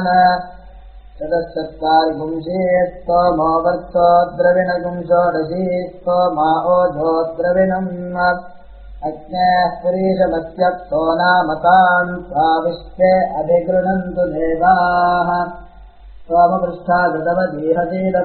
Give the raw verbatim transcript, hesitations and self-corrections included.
चतुश्चत्वारि पुंसेत् स्तोमो वर्तो द्रविणगुं षोडशी स्तोमा ओजो द्रविणम् अग्नेः पुरीशमस्यत्सो नामतान् स्वाविश्वे अभिगृह्णन्तु देवाः सोमपृष्ठा गतवतीहतीद